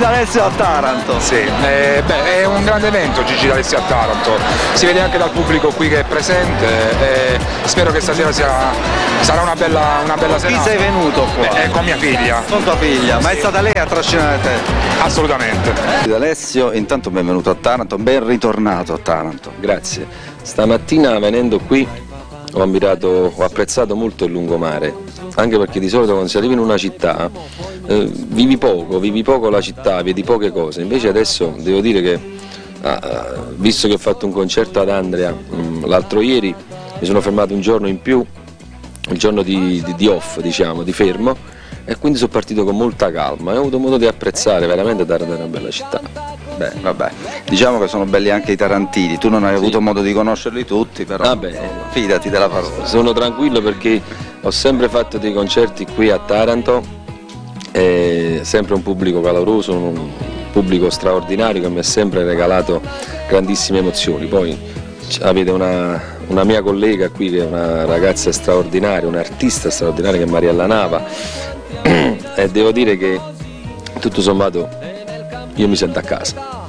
D'Alessio a Taranto. Sì, è un grande evento Gigi D'Alessio a Taranto, si vede anche dal pubblico qui che è presente e spero che stasera sarà una bella serata. Chi sei venuto qua? Con mia figlia. Con tua figlia, ma è stata lei a trascinare te? Assolutamente. D'Alessio, intanto benvenuto a Taranto, ben ritornato a Taranto. Grazie. Stamattina venendo qui ho apprezzato molto il lungomare, anche perché di solito quando si arriva in una città vivi poco la città, vedi poche cose, invece adesso devo dire che visto che ho fatto un concerto ad Andria l'altro ieri, mi sono fermato un giorno in più, il giorno di off, diciamo, di fermo, e quindi sono partito con molta calma e ho avuto modo di apprezzare veramente Taranto è una bella città. Beh, vabbè, diciamo che sono belli anche i tarantini, tu non hai avuto modo di conoscerli tutti, però fidati della parola. Sono tranquillo perché ho sempre fatto dei concerti qui a Taranto, sempre un pubblico caloroso, un pubblico straordinario che mi ha sempre regalato grandissime emozioni. Poi avete una mia collega qui che è una ragazza straordinaria, un'artista straordinaria che è Mariella Nava, e devo dire che tutto sommato io mi sento a casa.